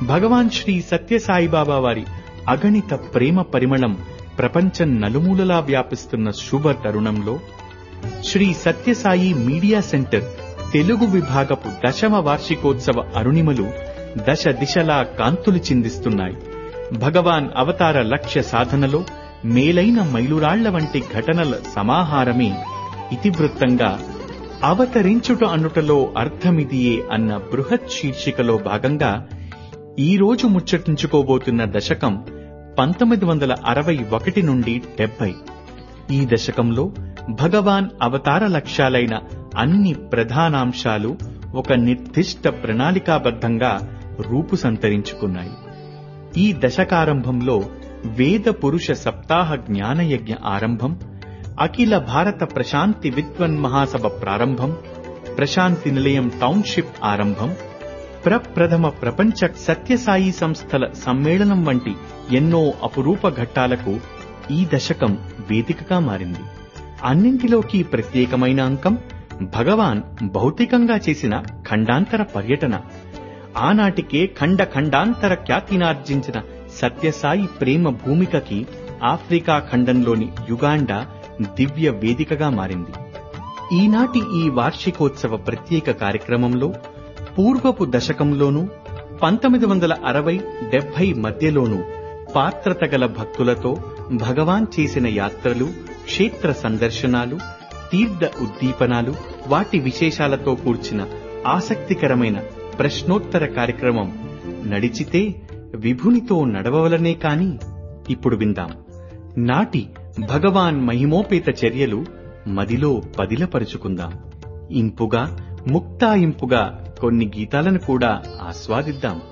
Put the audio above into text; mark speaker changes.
Speaker 1: భగవాన్ శ్రీ సత్యసాయిబాబా వారి అగణిత ప్రేమ పరిమళం ప్రపంచం నలుమూలలా వ్యాపిస్తున్న శుభ తరుణంలో శ్రీ సత్యసాయి మీడియా సెంటర్ తెలుగు విభాగపు 10వ వార్షికోత్సవ అరుణిమలు దశ దిశలా కాంతులు చిందిస్తున్నాయి. భగవాన్ అవతార లక్ష్య సాధనలో మేలైన మైలురాళ్ల వంటి ఘటనల సమాహారమే ఇతివృత్తంగా అవతరించుట అనుటలో అర్థమిదియే అన్న బృహత్ శీర్షికలో భాగంగా ఈ రోజు ముచ్చటించుకోబోతున్న దశకం 1961 నుండి 70. ఈ దశకంలో భగవాన్ అవతార లక్ష్యాలైన అన్ని ప్రధానాంశాలు ఒక నిర్దిష్ట ప్రణాళికాబద్ధంగా రూపు సంతరించుకున్నాయి. ఈ దశకారంభంలో వేద పురుష సప్తాహ జ్ఞానయజ్ఞ ఆరంభం, అఖిల భారత ప్రశాంతి విద్వన్ మహాసభ ప్రారంభం, ప్రశాంతి నిలయం టౌన్షిప్ ఆరంభం, ప్రప్రథమ ప్రపంచ సత్యసాయి సంస్థల సమ్మేళనం వంటి ఎన్నో అపురూప ఘట్టాలకు ఈ దశకం వేదికగా మారింది. అన్నింటిలోకి ప్రత్యేకమైన అంకం భగవాన్ భౌతికంగా చేసిన ఖండాంతర పర్యటన. ఆనాటికే ఖండాంతర ఖ్యాతినార్జించిన సత్యసాయి ప్రేమ భూమికకి ఆఫ్రికా ఖండంలోని యుగాండా దివ్య వేదికగా మారింది. ఈనాటి ఈ వార్షికోత్సవ ప్రత్యేక కార్యక్రమంలో పూర్వపు దశకంలోనూ 1960-70 మధ్యలోనూ పాత్రత గల భక్తులతో భగవాన్ చేసిన యాత్రలు, క్షేత్ర సందర్శనాలు, తీర్థ ఉద్దీపనాలు, వాటి విశేషాలతో కూర్చిన ఆసక్తికరమైన ప్రశ్నోత్తర కార్యక్రమం నడిచితే విభునితో నడవవలనే కాని ఇప్పుడు విందాం. నాటి భగవాన్ మహిమోపేత చర్యలు మదిలో పదిలపరుచుకుందాం. ఇంపుగా ముక్తాయింపుగా కొన్ని గీతాలను కూడా ఆస్వాదిద్దాం.